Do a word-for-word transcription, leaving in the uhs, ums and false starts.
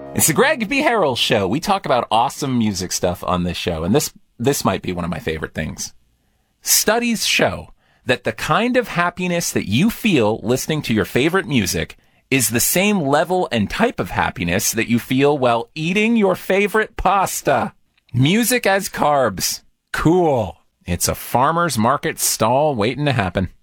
It's the Greg B. Harrell Show. We talk about awesome music stuff on this show, and this this might be one of my favorite things. Studies show that the kind of happiness that you feel listening to your favorite music is the same level and type of happiness that you feel while eating your favorite pasta. Music as carbs. Cool. It's a farmer's market stall waiting to happen.